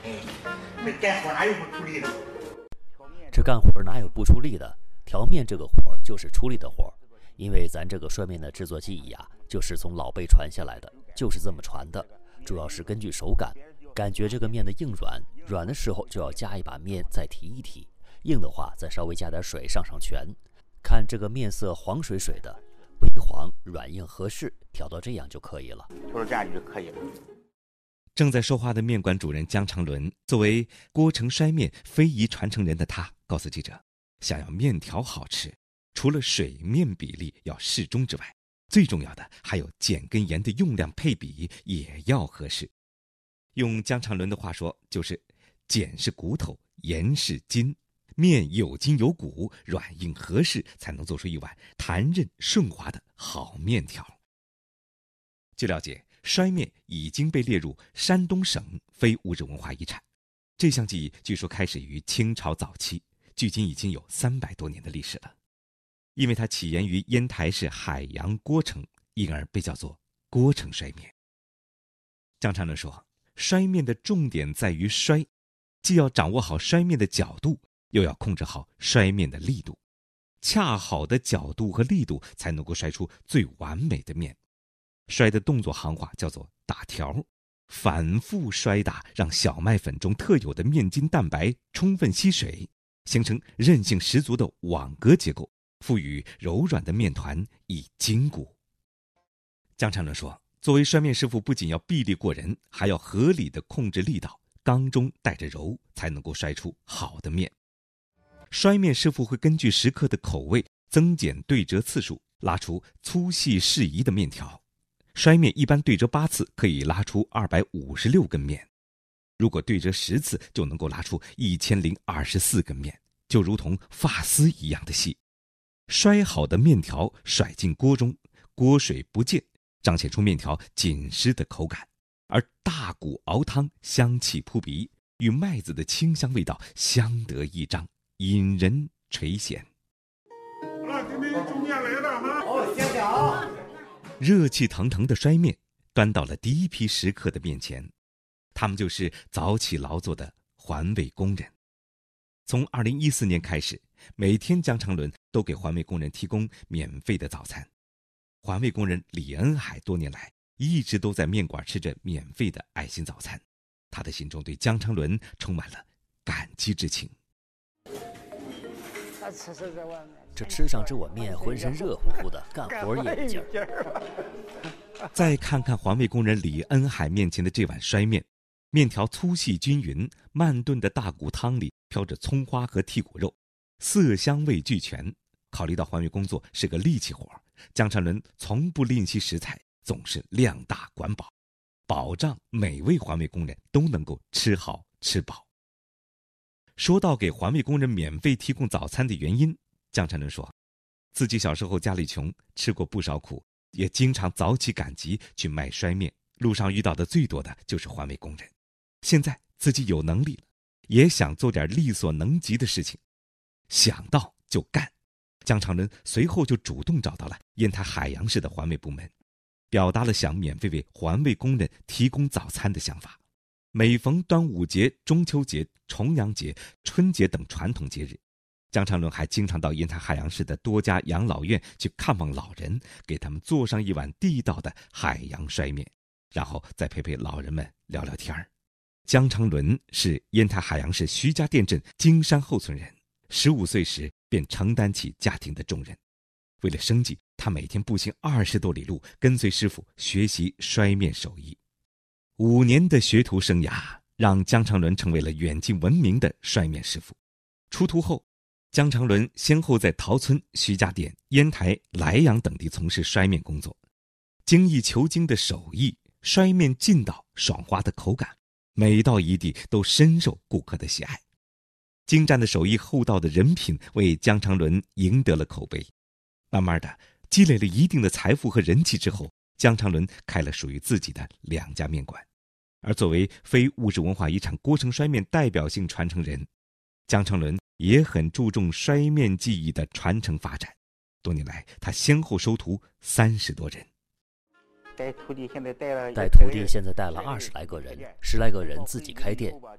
这干活哪有不出力的？ 这干活哪有不出力的？调面这个活就是出力的活，因为咱这个摔面的制作技艺啊，就是从老辈传下来的，就是这么传的，主要是根据手感，感觉这个面的硬软，软的时候就要加一把面再提一提，硬的话再稍微加点水上全，看这个面色黄水水的，微黄软硬合适，调到这样就可以了。 就是这样就可以了。 正在说话的面馆主人江长伦，作为郭城摔面非遗传承人的他，告诉记者，想要面条好吃，除了水面比例要适中之外，最重要的还有碱跟盐的用量配比也要合适。用江长伦的话说，就是碱是骨头，盐是筋，面有筋有骨，软硬合适，才能做出一碗弹韧顺滑的好面条。据了解，摔面已经被列入山东省非物质文化遗产。这项技艺据说开始于清朝早期，距今已经有300多年的历史了。因为它起源于烟台市海洋郭城，因而被叫做郭城摔面。江长伦说，摔面的重点在于摔，既要掌握好摔面的角度，又要控制好摔面的力度，恰好的角度和力度才能够摔出最完美的面。摔的动作行话叫做打条，反复摔打，让小麦粉中特有的面筋蛋白充分吸水，形成韧性十足的网格结构，赋予柔软的面团以筋骨。江长伦说，作为摔面师傅，不仅要臂力过人，还要合理的控制力道，刚中带着柔，才能够摔出好的面。摔面师傅会根据食客的口味增减对折次数，拉出粗细适宜的面条。摔面一般对折8次可以拉出256根面，如果对折10次就能够拉出1024根面，就如同发丝一样的细。摔好的面条甩进锅中，锅水不溅，彰显出面条紧实的口感，而大骨熬汤香气扑鼻，与麦子的清香味道相得益彰，引人垂涎。 好了，今天中面来了哈。 哦，谢谢啊。 热气腾腾的摔面端到了第一批食客的面前，他们就是早起劳作的环卫工人。从2014年开始，每天江长伦都给环卫工人提供免费的早餐。环卫工人李恩海多年来一直都在面馆吃着免费的爱心早餐，他的心中对江长伦充满了感激之情。 这吃上这碗面，浑身热乎乎的，干活也有劲儿。 再看看环卫工人李恩海面前的这碗摔面，面条粗细均匀，慢炖的大骨汤里飘着葱花和剔骨肉，色香味俱全。考虑到环卫工作是个力气活，江长伦从不吝惜食材，总是量大管饱，保障每位环卫工人都能够吃好吃饱。说到给环卫工人免费提供早餐的原因，江长伦说，自己小时候家里穷，吃过不少苦，也经常早起赶集去卖摔面，路上遇到的最多的就是环卫工人。现在自己有能力了，也想做点力所能及的事情，想到就干。江长伦随后就主动找到了烟台海洋市的环卫部门，表达了想免费为环卫工人提供早餐的想法。每逢端午节、中秋节、重阳节、春节等传统节日，江长伦还经常到烟台海洋市的多家养老院去看望老人，给他们做上一碗地道的海洋摔面，然后再陪老人们聊聊天儿。江长伦是烟台海洋市徐家店镇金山后村人，15岁时便承担起家庭的重任。为了生计，他每天步行20多里路，跟随师傅学习摔面手艺。5年的学徒生涯让江长伦成为了远近闻名的摔面师傅。出徒后，江长伦先后在陶村、徐家店、烟台、莱阳等地从事摔面工作，精益求精的手艺，摔面劲道，爽滑的口感，每到一地都深受顾客的喜爱。精湛的手艺、厚道的人品为江长伦赢得了口碑。慢慢的积累了一定的财富和人气之后，江长伦开了属于自己的2家面馆。而作为非物质文化遗产郭城摔面代表性传承人，江长伦也很注重摔面技艺的传承发展。多年来，他先后收徒30多人。 带徒弟现在带了带了20来个人，10来个人自己开店，